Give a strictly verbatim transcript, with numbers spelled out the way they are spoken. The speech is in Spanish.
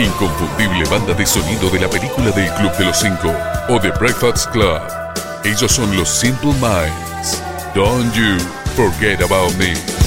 inconfundible banda de sonido de la película del Club de los Cinco o The Breakfast Club. Ellos son los Simple Minds. Don't you forget about me.